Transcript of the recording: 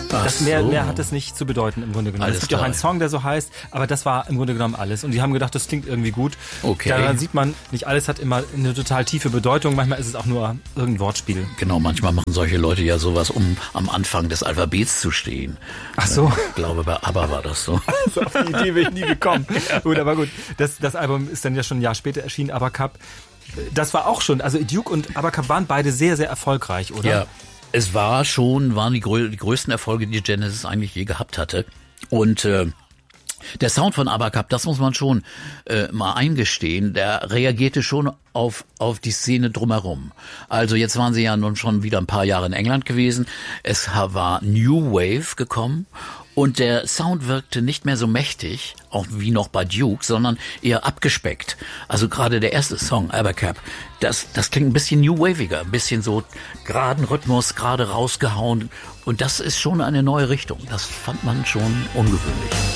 Mehr hat es nicht zu bedeuten im Grunde genommen. Es gibt ja auch einen Song, der so heißt, aber das war im Grunde genommen alles. Und die haben gedacht, das klingt irgendwie gut. Okay. Daran sieht man, nicht alles hat immer eine total tiefe Bedeutung. Manchmal ist es auch nur irgendein Wortspiel. Genau, manchmal machen solche Leute ja sowas, um am Anfang des Alphabets zu stehen. Ach so. Ich glaube, bei ABBA war das so. Also auf die Idee bin ich nie gekommen. Gut, aber gut. Das Album ist dann ja schon ein Jahr später erschienen, ABBA Cup. Das war auch schon, also Duke und ABBA Cup waren beide sehr, sehr erfolgreich, oder? Ja, es waren die größten Erfolge, die Genesis eigentlich je gehabt hatte. Und der Sound von ABBA Cup, das muss man schon mal eingestehen, der reagierte schon auf die Szene drumherum. Also jetzt waren sie ja nun schon wieder ein paar Jahre in England gewesen. Es war New Wave gekommen. Und der Sound wirkte nicht mehr so mächtig, auch wie noch bei Duke, sondern eher abgespeckt. Also gerade der erste Song, ABBA Cup, das klingt ein bisschen New Waviger, ein bisschen so geraden Rhythmus, gerade rausgehauen. Und das ist schon eine neue Richtung. Das fand man schon ungewöhnlich.